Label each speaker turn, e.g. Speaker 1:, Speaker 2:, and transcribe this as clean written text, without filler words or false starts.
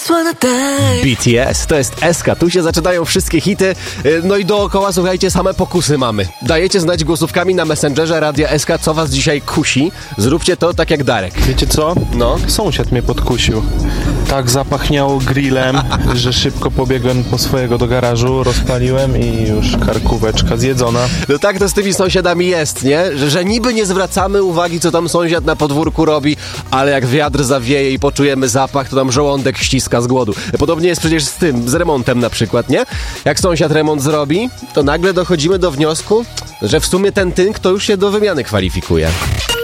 Speaker 1: BTS, to jest SK, tu się zaczynają wszystkie hity, no i dookoła, słuchajcie, same pokusy mamy. Dajecie znać głosówkami na Messengerze Radia SK, co was dzisiaj kusi. Zróbcie to tak jak Darek.
Speaker 2: Wiecie co?
Speaker 1: No.
Speaker 2: Sąsiad mnie podkusił. Tak zapachniało grillem, że szybko pobiegłem po swojego do garażu, rozpaliłem i już karkóweczka zjedzona.
Speaker 1: No tak to z tymi sąsiadami jest, nie? Że niby nie zwracamy uwagi, co tam sąsiad na podwórku robi, ale jak wiatr zawieje i poczujemy zapach, to tam żołądek ściska z głodu. Podobnie jest przecież z tym, z remontem na przykład, nie? Jak sąsiad remont zrobi, to nagle dochodzimy do wniosku, że w sumie ten tynk to już się do wymiany kwalifikuje.